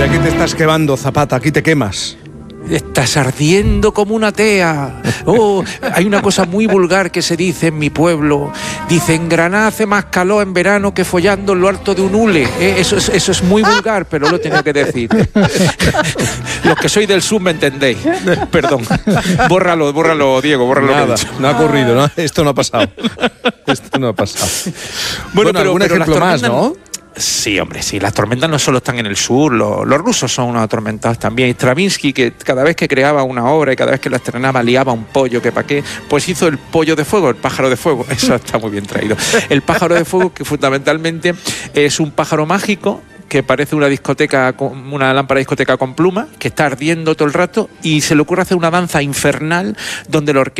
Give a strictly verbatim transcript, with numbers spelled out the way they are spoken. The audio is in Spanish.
aquí te estás quemando, Zapata, aquí te quemas. Estás ardiendo como una tea. Oh, hay una cosa muy vulgar que se dice en mi pueblo. Dice, en Granada hace más calor en verano que follando en lo alto de un hule. Eh, eso, es, eso es muy vulgar, pero lo tenía que decir. Los que sois del sur me entendéis. Perdón. Bórralo, bórralo, Diego, bórralo. Nada, no ha ocurrido, ¿no? Esto no ha pasado. Esto no ha pasado. Bueno, Bueno, pero, algún pero ejemplo más, ¿no? Sí, hombre, sí, las tormentas no solo están en el sur, los, los rusos son unos atormentados también. Stravinsky, que cada vez que creaba una obra y cada vez que la estrenaba liaba un pollo, que para qué, pues hizo el pollo de fuego, el pájaro de fuego. Eso está muy bien traído. El pájaro de fuego, que fundamentalmente es un pájaro mágico que parece una discoteca, una lámpara de discoteca con pluma, que está ardiendo todo el rato y se le ocurre hacer una danza infernal donde la orquesta